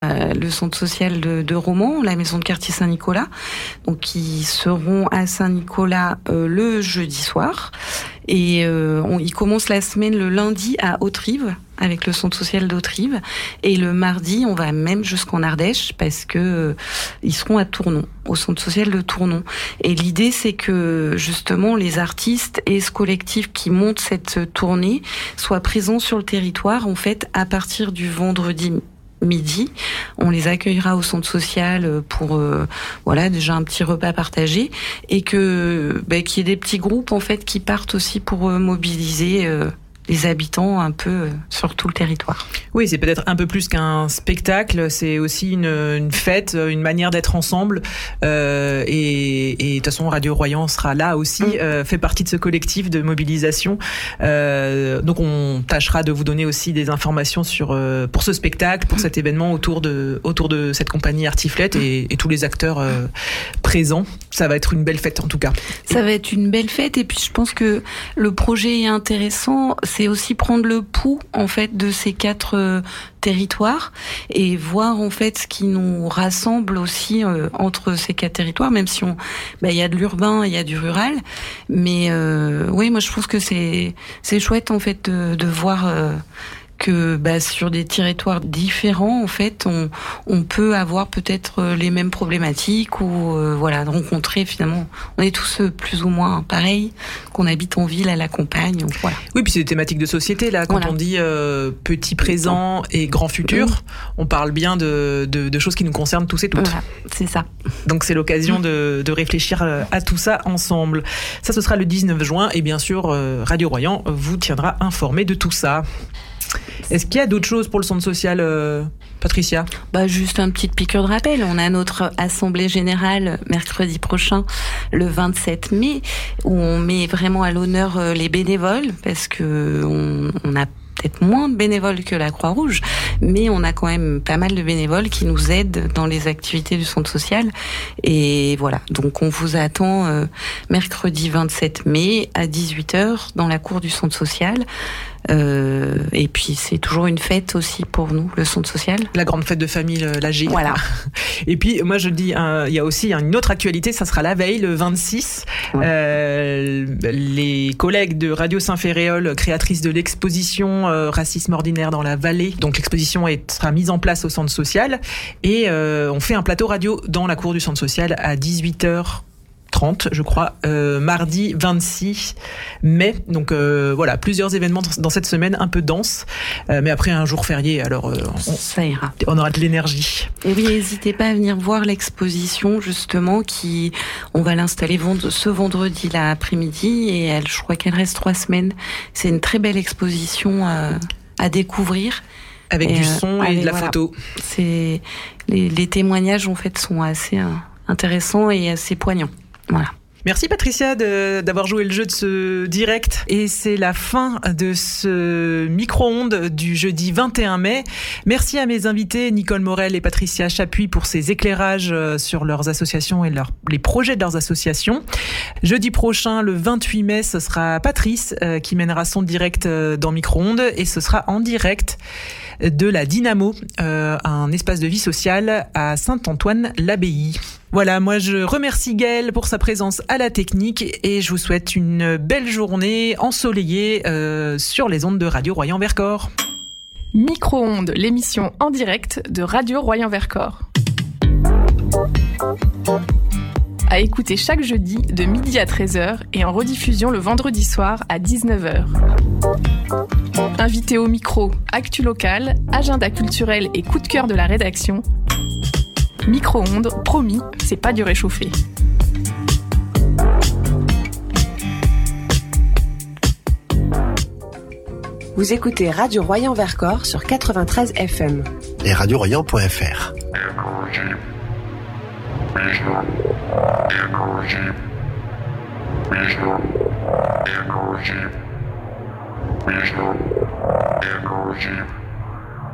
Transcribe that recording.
le centre social de Romans, la maison de quartier Saint-Nicolas. Donc, ils seront à Saint-Nicolas le jeudi soir. Et ils commencent la semaine le lundi à Hauterive, avec le centre social d'Hauterive. Et le mardi, on va même jusqu'en Ardèche, parce que ils seront à Tournon, au centre social de Tournon. Et l'idée, c'est que justement les artistes et ce collectif qui monte cette tournée soient présents sur le territoire, en fait, à partir du vendredi midi. On les accueillera au centre social pour déjà un petit repas partagé, et qu'il y ait des petits groupes en fait qui partent aussi pour mobiliser les habitants un peu sur tout le territoire. Oui, c'est peut-être un peu plus qu'un spectacle, c'est aussi une fête, une manière d'être ensemble. Et de toute façon, Radio Royan sera là aussi, fait partie de ce collectif de mobilisation. Donc on tâchera de vous donner aussi des informations pour ce spectacle, pour cet événement autour de cette compagnie Artiflette et tous les acteurs présents. Ça va être une belle fête en tout cas. Ça va être une belle fête, et puis je pense que le projet est intéressant. C'est aussi prendre le pouls en fait de ces 4 territoires et voir en fait ce qui nous rassemble aussi entre ces 4 territoires, même si il y a de l'urbain, il y a du rural, mais oui, moi je pense que c'est chouette en fait de voir que sur des territoires différents, en fait, on peut avoir peut-être les mêmes problématiques ou de rencontrer finalement. On est tous plus ou moins pareils, qu'on habite en ville, à la campagne. Voilà. Oui, puis c'est des thématiques de société là. Quand on dit petit présent et grand futur, on parle bien de choses qui nous concernent tous et toutes. Voilà, c'est ça. Donc c'est l'occasion de réfléchir à tout ça ensemble. Ça, ce sera le 19 juin et bien sûr, Radio Royan vous tiendra informé de tout ça. Est-ce qu'il y a d'autres choses pour le centre social, Patricia ? Juste une petite piqûre de rappel. On a notre assemblée générale mercredi prochain, le 27 mai, où on met vraiment à l'honneur les bénévoles, parce que on a peut-être moins de bénévoles que la Croix-Rouge, mais on a quand même pas mal de bénévoles qui nous aident dans les activités du centre social. Et voilà, donc on vous attend mercredi 27 mai à 18h dans la cour du centre social. Et puis c'est toujours une fête aussi pour nous, le centre social. La grande fête de famille, l'AG. Voilà. Et puis moi je dis, il y a aussi une autre actualité, ça sera la veille, le 26. Les collègues de Radio Saint-Féréol, créatrices de l'exposition Racisme ordinaire dans la vallée, donc l'exposition sera mise en place au centre social, et on fait un plateau radio dans la cour du centre social à 18h30, je crois, mardi 26 mai. Donc plusieurs événements dans cette semaine un peu dense, mais après un jour férié, alors ça ira. On aura de l'énergie. Et oui, n'hésitez pas à venir voir l'exposition justement, on va l'installer ce vendredi là après-midi, et je crois qu'elle reste 3 semaines. C'est une très belle exposition à découvrir. Avec du son et de la photo. C'est les témoignages en fait sont assez intéressants et assez poignants. Voilà. Merci Patricia d'avoir joué le jeu de ce direct. Et c'est la fin de ce micro-ondes du jeudi 21 mai. Merci à mes invités Nicole Morel et Patricia Chapuis pour ces éclairages sur leurs associations et les projets de leurs associations. Jeudi prochain, le 28 mai, ce sera Patrice qui mènera son direct dans micro-ondes, et ce sera en direct de la Dynamo, un espace de vie sociale à Saint-Antoine-l'Abbaye. Voilà, moi je remercie Gaëlle pour sa présence à la technique, et je vous souhaite une belle journée ensoleillée sur les ondes de Radio Royan-Vercors. Micro-ondes, l'émission en direct de Radio Royan-Vercors. À écouter chaque jeudi de midi à 13h et en rediffusion le vendredi soir à 19h. Invité au micro, actu locale, agenda culturel et coup de cœur de la rédaction. Micro-ondes, promis, c'est pas du réchauffé. Vous écoutez Radio Royan-Vercors sur 93 FM. Et radioroyan.fr. Écologie.